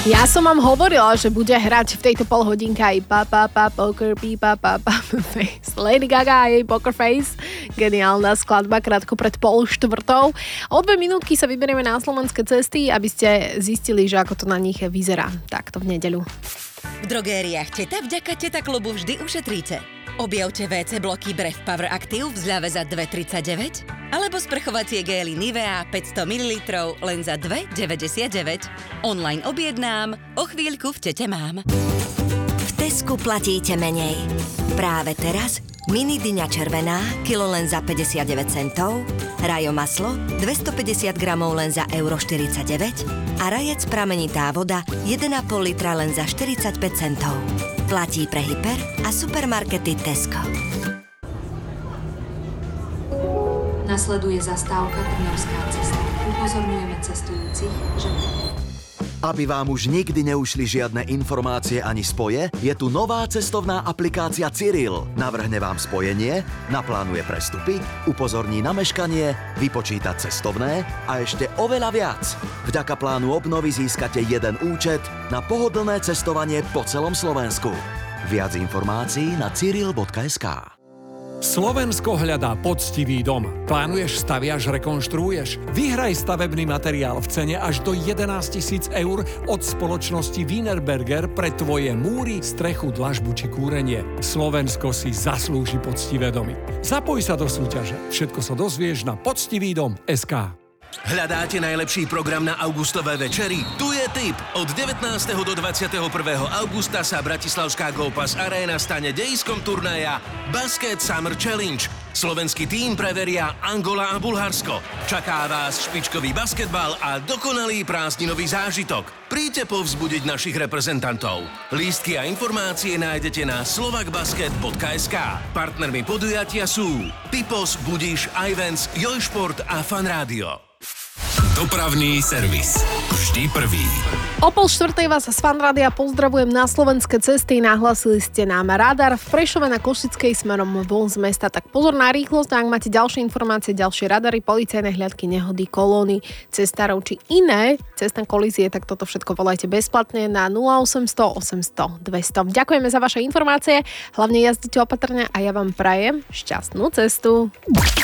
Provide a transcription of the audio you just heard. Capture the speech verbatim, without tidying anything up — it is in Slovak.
Ja som vám hovorila, že bude hrať v tejto polhodinke aj pa, pa, pa, poker, pi, pa, pa, pa, face. Lady Gaga a jej Poker Face. Geniálna skladba, krátko pred pol štvrtou. O dve minútky sa vyberieme na slovenské cesty, aby ste zistili, že ako to na nich vyzerá. Takto v nedeľu. V drogériách Teta vďaka Teta klubu vždy ušetríte. Objavte vé cé bloky Bref Power Active v zľave za dva tridsaťdeväť alebo sprchovacie gély Nivea päťsto mililitrov len za dva deväťdesiatdeväť. Online objednám, o chvíľku v Tete mám. V Tesku platíte menej. Práve teraz mini dyňa červená, kilo len za päťdesiatdeväť centov, rajo maslo dvestopäťdesiat gramov len za euro štyridsaťdeväť a rajec pramenitá voda jeden a pol litra len za štyridsaťpäť centov. Platí pre hyper a supermarkety Tesco. Nasleduje zastávka Trnavská cesta. Upozorňujeme cestujúcich, že... Aby vám už nikdy neušli žiadne informácie ani spoje, je tu nová cestovná aplikácia Cyril. Navrhne vám spojenie, naplánuje prestupy, upozorní na meškanie, vypočíta cestovné a ešte oveľa viac. Vďaka plánu obnovy získate jeden účet na pohodlné cestovanie po celom Slovensku. Viac informácií na cyril bodka es ká. Slovensko hľadá poctivý dom. Plánuješ, staviaš, rekonštruuješ? Vyhraj stavebný materiál v cene až do jedenásť tisíc eur od spoločnosti Wienerberger pre tvoje múry, strechu, dlažbu či kúrenie. Slovensko si zaslúži poctivé domy. Zapoj sa do súťaže. Všetko sa dozvieš na poctivý dom bodka es ká. Hľadáte najlepší program na augustové večery? Tu je tip! Od devätnásteho do dvadsiateho prvého augusta sa Bratislavská Go-Pass Arena stane dejiskom turnaja Basket Summer Challenge. Slovenský tím preveria Angola a Bulharsko. Čaká vás špičkový basketbal a dokonalý prázdninový zážitok. Príďte povzbudiť našich reprezentantov. Lístky a informácie nájdete na slovakbasket bodka es ká. Partnermi podujatia sú Typos, Budiš, Ivens, Jojšport a Fan Rádio. Dopravný servis. Vždy prvý. O pol štvrtej vás z Fanrádia pozdravujem na slovenské cesty. Nahlasili ste nám radar v Prešove na Košickej smerom von z mesta. Tak pozor na rýchlosť, ak máte ďalšie informácie, ďalšie radary, policajné hliadky, nehody, kolóny, cestárov či iné cestné kolízie, tak toto všetko volajte bezplatne na nula osemsto osemsto dvesto. Ďakujeme za vaše informácie, hlavne jazdite opatrne a ja vám prajem šťastnú cestu.